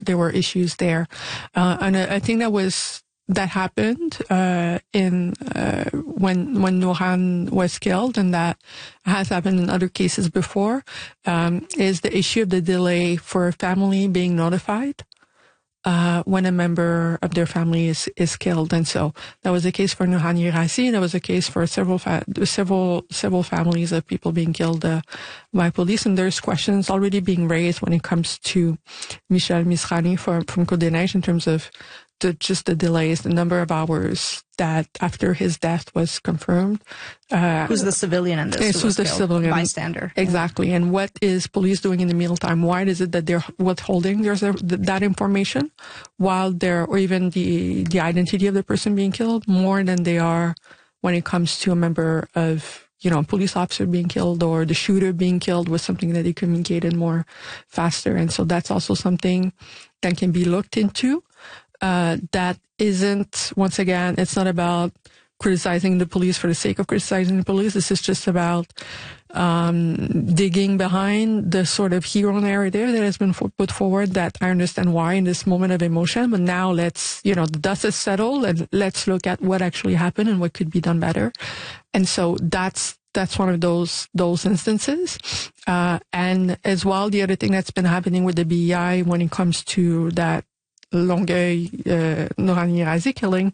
issues there. And I think that happened when Nourhan was killed, and that has happened in other cases before, is the issue of the delay for a family being notified when a member of their family is killed. And so that was the case for Nourhan Irazi. That was the case for several families of people being killed by police. And there's questions already being raised when it comes to Michel Misrani from Côte des Neiges in terms of just the delays, the number of hours that after his death was confirmed. Who's the civilian in this? Who's the civilian? Bystander. Exactly. Yeah. And what is police doing in the meantime? Why is it that they're withholding that information while or even the identity of the person being killed more than they are when it comes to a member of, a police officer being killed or the shooter being killed was something that they communicated more faster. And so that's also something that can be looked into. That isn't, once again, it's not about criticizing the police for the sake of criticizing the police. This is just about digging behind the sort of hero narrative that has been put forward, that I understand why in this moment of emotion, but now let's, the dust is settled and let's look at what actually happened and what could be done better. And so that's one of those instances. And as well, the other thing that's been happening with the BEI when it comes to that Longueuil, Nourhan Irazi killing,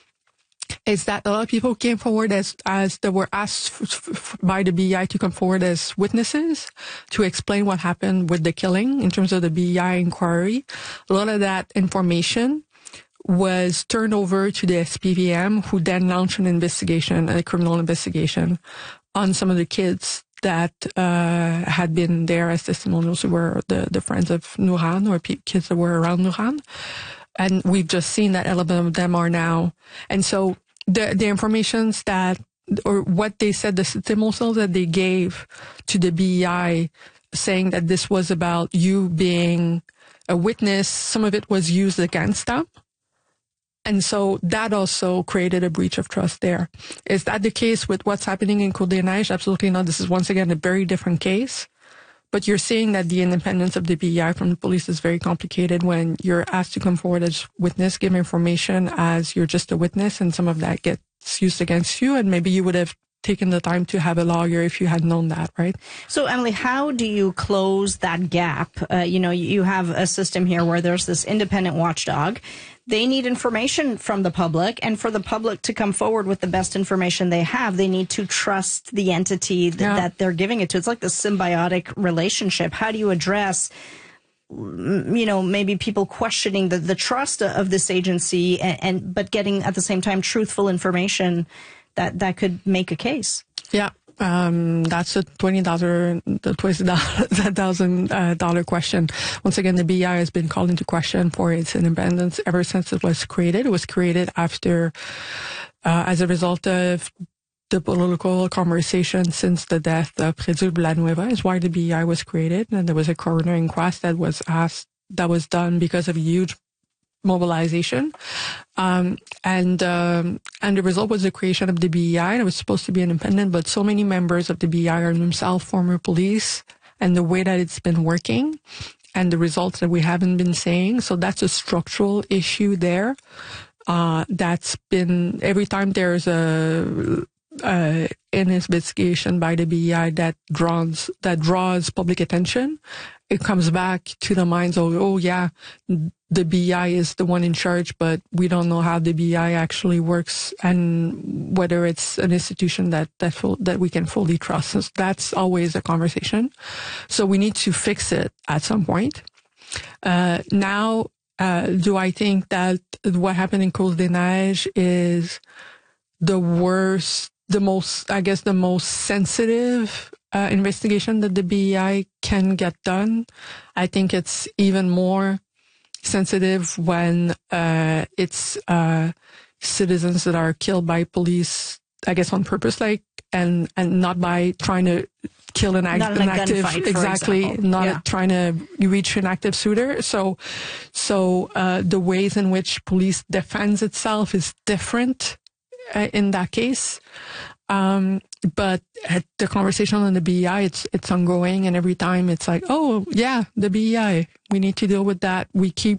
is that a lot of people came forward as they were asked by the BEI to come forward as witnesses to explain what happened with the killing in terms of the BEI inquiry. A lot of that information was turned over to the SPVM, who then launched an investigation, a criminal investigation on some of the kids that had been there as testimonials, who were the friends of Nourhan or kids that were around Nourhan. And we've just seen that element of them are now. And so the informations or what they said, the testimonials that they gave to the BEI, saying that this was about you being a witness, some of it was used against them. And so that also created a breach of trust there. Is that the case with what's happening in Côte des Neiges? Absolutely not. This is once again a very different case. But you're seeing that the independence of the BEI from the police is very complicated when you're asked to come forward as witness, give information as you're just a witness, and some of that gets used against you. And maybe you would have taken the time to have a lawyer if you had known that, right? So, Emily, how do you close that gap? You have a system here where there's this independent watchdog. They need information from the public, and for the public to come forward with the best information they have, they need to trust the entity that they're giving it to. It's like the symbiotic relationship. How do you address, maybe people questioning the trust of this agency, but getting at the same time truthful information that could make a case? Yeah. That's a $20,000 question. Once again, the BEI has been called into question for its independence ever since it was created. It was created after, as a result of the political conversation since the death of Jesus Villanueva, is why the BEI was created. And there was a coroner inquest that was done because of huge mobilization. And the result was the creation of the BEI. It was supposed to be independent, but so many members of the BEI are themselves former police, and the way that it's been working and the results that we haven't been seeing. So that's a structural issue there. That's been, every time there's an investigation by the BEI that draws public attention, it comes back to the minds of, the BEI is the one in charge, but we don't know how the BEI actually works and whether it's an institution that we can fully trust. So that's always a conversation. So we need to fix it at some point. Now, do I think that what happened in Côte des Neiges is the worst, the most sensitive investigation that the BEI can get done? I think it's even more sensitive when it's citizens that are killed by police, I guess on purpose, and not by trying to kill an active, exactly, trying to reach an active shooter. So the ways in which police defends itself is different in that case. But the conversation on the BEI, it's ongoing, and every time it's like, the BEI, we need to deal with that. We keep